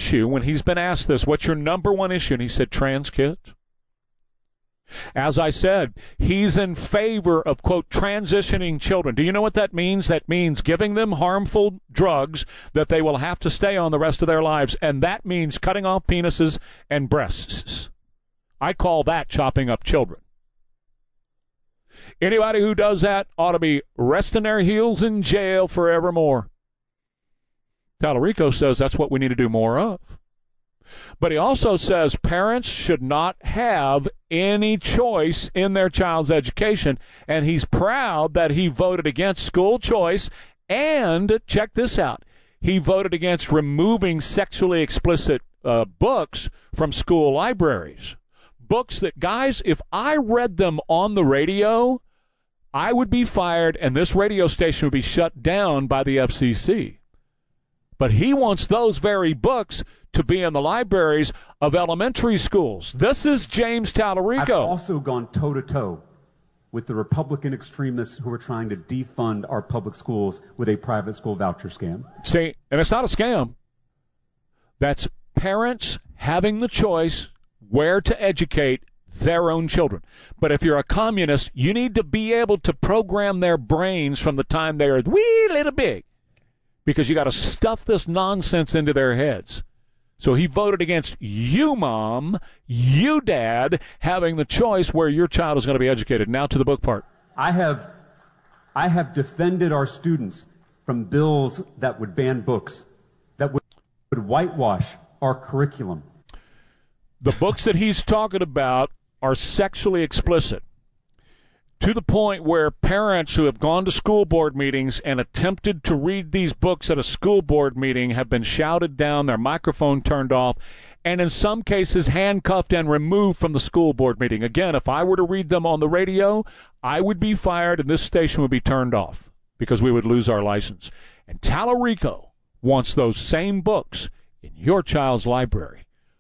issue when he's been asked this, what's your number one issue? And he said, trans kids. As I said, he's in favor of, quote, transitioning children. Do you know what that means? That means giving them harmful drugs that they will have to stay on the rest of their lives, and that means cutting off penises and breasts. I call that chopping up children. Anybody who does that ought to be resting their heels in jail forevermore. Tallarico says that's what we need to do more of. But he also says parents should not have any choice in their child's education, and he's proud that he voted against school choice, and check this out, he voted against removing sexually explicit books from school libraries. Books that, guys, if I read them on the radio, I would be fired, and this radio station would be shut down by the FCC. But he wants those very books to be in the libraries of elementary schools. This is James Tallarico. I've also gone toe-to-toe with the Republican extremists who are trying to defund our public schools with a private school voucher scam. See, and it's not a scam. That's parents having the choice where to educate their own children. But if you're a communist, you need to be able to program their brains from the time they are wee little big, because you got to stuff this nonsense into their heads. So he voted against you, Mom, you, Dad, having the choice where your child is going to be educated. Now to the book part. I have defended our students from bills that would ban books, that would whitewash our curriculum. The books that he's talking about are sexually explicit, to the point where parents who have gone to school board meetings and attempted to read these books at a school board meeting have been shouted down, their microphone turned off, and in some cases handcuffed and removed from the school board meeting. Again, if I were to read them on the radio, I would be fired and this station would be turned off because we would lose our license. And Tallarico wants those same books in your child's library,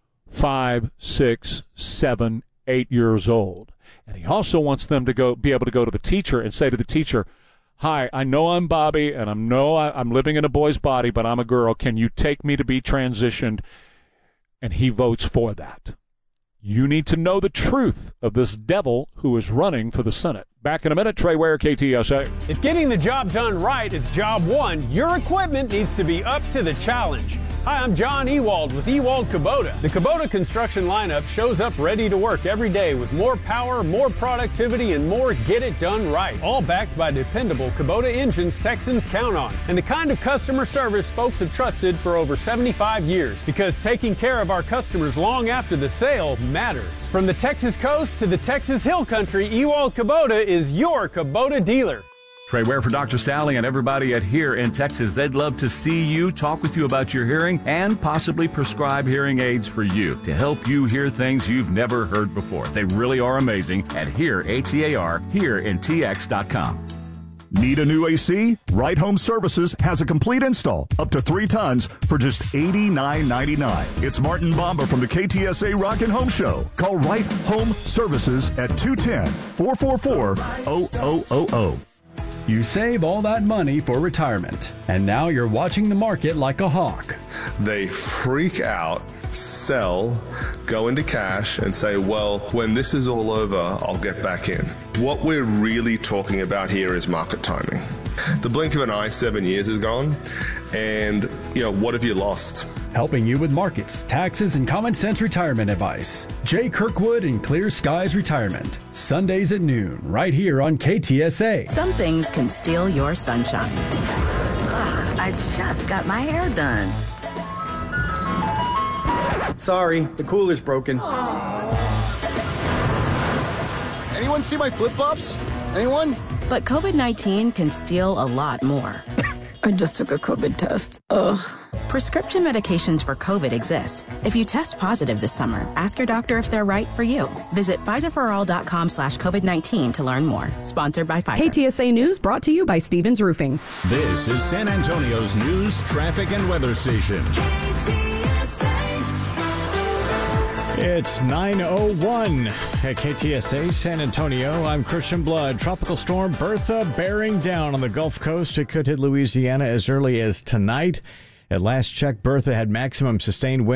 5, 6, 7, 8 years old. And he also wants them to be able to go to the teacher and say to the teacher, hi, I know I'm Bobby, and I'm living in a boy's body, but I'm a girl. Can you take me to be transitioned? And he votes for that. You need to know the truth of this devil who is running for the Senate. Back in a minute, Trey Ware, KTSA. If getting the job done right is job one, your equipment needs to be up to the challenge. Hi, I'm John Ewald with Ewald Kubota. The Kubota construction lineup shows up ready to work every day with more power, more productivity, and more get it done right. All backed by dependable Kubota engines Texans count on. And the kind of customer service folks have trusted for over 75 years. Because taking care of our customers long after the sale matters. From the Texas coast to the Texas Hill Country, Ewald Kubota is your Kubota dealer. Trey Ware for Dr. Sally and everybody at Here in Texas. They'd love to see you, talk with you about your hearing, and possibly prescribe hearing aids for you to help you hear things you've never heard before. They really are amazing at Here, H-E-A-R, HereInTX.com. Need a new AC? Right Home Services has a complete install up to 3 tons for just $89.99. It's Martin Bomba from the KTSA Rockin' Home Show. Call Right Home Services at 210-444-0000. You save all that money for retirement, and now you're watching the market like a hawk. They freak out, sell, go into cash, and say, well, when this is all over, I'll get back in. What we're really talking about here is market timing. The blink of an eye, 7 years is gone, and, what have you lost? Helping you with markets, taxes, and common sense retirement advice. Jay Kirkwood and Clear Skies Retirement. Sundays at noon, right here on KTSA. Some things can steal your sunshine. Ugh, I just got my hair done. Sorry, the cooler's broken. Anyone see my flip-flops? Anyone? But COVID-19 can steal a lot more. I just took a COVID test. Ugh. Prescription medications for COVID exist. If you test positive this summer, ask your doctor if they're right for you. Visit PfizerForAll.com/COVID-19 to learn more. Sponsored by Pfizer. KTSA News brought to you by Stevens Roofing. This is San Antonio's news, traffic, and weather station. It's 9:01 at KTSA San Antonio. I'm Christian Blood. Tropical storm Bertha bearing down on the Gulf Coast. It could hit Louisiana as early as tonight. At last check, Bertha had maximum sustained wind